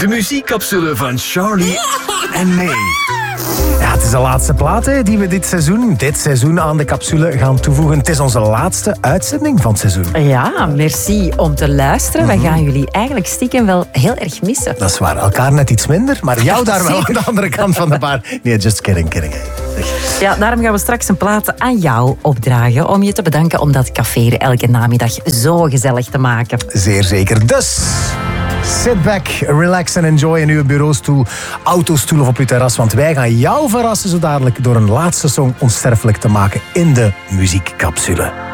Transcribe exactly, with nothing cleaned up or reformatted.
De muziekcapsule van Charlie en May. Ja, het is de laatste plaat hè, die we dit seizoen, dit seizoen aan de capsule gaan toevoegen. Het is onze laatste uitzending van het seizoen. Ja, merci om te luisteren. Mm-hmm. We gaan jullie eigenlijk stiekem wel heel erg missen. Dat is waar. Elkaar net iets minder, maar jou daar wel aan de andere kant van de bar. Nee, just kidding, kidding. Ja, daarom gaan we straks een plaat aan jou opdragen om je te bedanken om dat café elke namiddag zo gezellig te maken. Zeer zeker. Dus sit back, relax en enjoy in uw bureaustoel, autostoel of op uw terras, want wij gaan jou verrassen zo dadelijk door een laatste song onsterfelijk te maken in de muziekcapsule.